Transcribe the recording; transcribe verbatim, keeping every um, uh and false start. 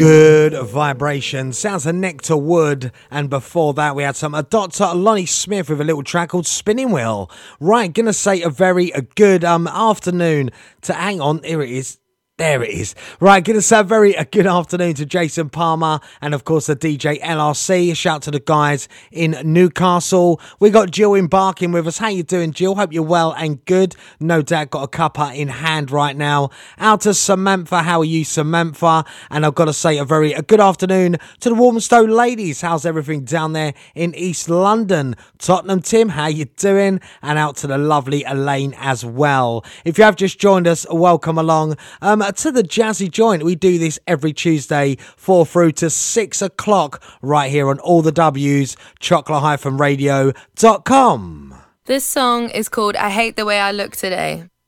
Good vibration. Sounds of Nectar Wood. And before that, we had some uh, Doctor Lonnie Smith with a little track called Spinning Wheel. Right, gonna say a very a good um afternoon to hang on. Here it is. There it is. Right, going to say a very a good afternoon to Jason Palmer and, of course, the D J L R C. A shout to the guys in Newcastle. We got Jill embarking with us. How you doing, Jill? Hope you're well and good. No doubt got a cuppa in hand right now. Out to Samantha. How are you, Samantha? And I've got to say a very a good afternoon to the Walthamstow ladies. How's everything down there in East London? Tottenham Tim, how you doing? And out to the lovely Elaine as well. If you have just joined us, welcome along. Um, to the Jazzy Joint. We do this every Tuesday, four through to six o'clock, right here on All the W's, chocolate radio dot com. This song is called I Hate the Way I Look Today.